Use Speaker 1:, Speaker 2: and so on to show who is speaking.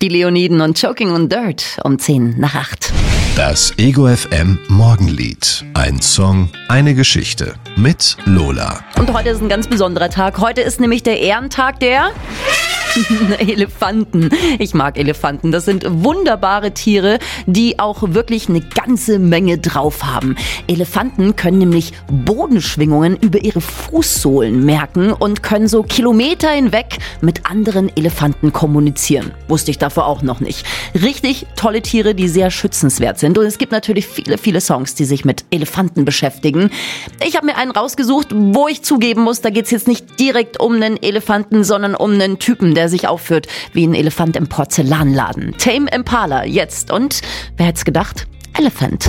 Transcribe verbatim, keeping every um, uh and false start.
Speaker 1: Die Leoniden und Choking on Dirt um zehn nach acht.
Speaker 2: Das Ego F M Morgenlied. Ein Song, eine Geschichte. Mit Lola.
Speaker 1: Und heute ist ein ganz besonderer Tag. Heute ist nämlich der Ehrentag der Elefanten. Ich mag Elefanten. Das sind wunderbare Tiere, die auch wirklich eine ganze Menge drauf haben. Elefanten können nämlich Bodenschwingungen über ihre Fußsohlen merken und können so Kilometer hinweg mit anderen Elefanten kommunizieren. Wusste ich davor auch noch nicht. Richtig tolle Tiere, die sehr schützenswert sind. Und es gibt natürlich viele, viele Songs, die sich mit Elefanten beschäftigen. Ich habe mir einen rausgesucht, wo ich zugeben muss, da geht es jetzt nicht direkt um einen Elefanten, sondern um einen Typen, der sich aufführt wie ein Elefant im Porzellanladen. Tame Impala, jetzt. Und wer hätte es gedacht? Elephant.